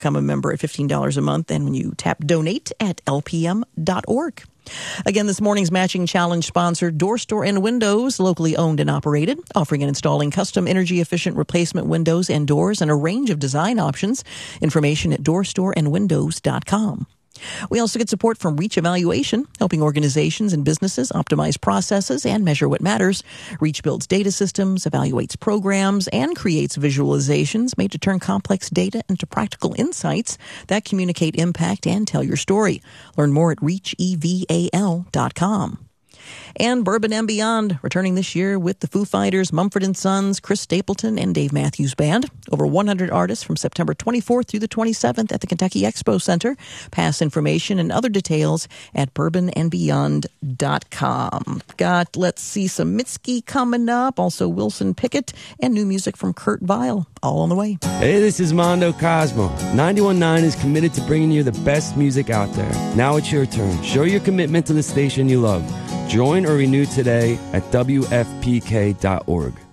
Become a member at $15 a month, and when you tap donate at lpm.org. Again, this morning's Matching Challenge sponsored Door Store and Windows, locally owned and operated, offering and installing custom energy-efficient replacement windows and doors and a range of design options. Information at doorstoreandwindows.com. We also get support from Reach Evaluation, helping organizations and businesses optimize processes and measure what matters. Reach builds data systems, evaluates programs, and creates visualizations made to turn complex data into practical insights that communicate impact and tell your story. Learn more at reacheval.com. And Bourbon and Beyond, returning this year with the Foo Fighters, Mumford & Sons, Chris Stapleton, and Dave Matthews Band. Over 100 artists from September 24th through the 27th at the Kentucky Expo Center. Pass information and other details at bourbonandbeyond.com. Got, let's see, some Mitski coming up, also Wilson Pickett, and new music from Kurt Vile, all on the way. Hey, this is Mondo Cosmo. 91.9 is committed to bringing you the best music out there. Now it's your turn. Show your commitment to the station you love. Join or renew today at WFPK.org.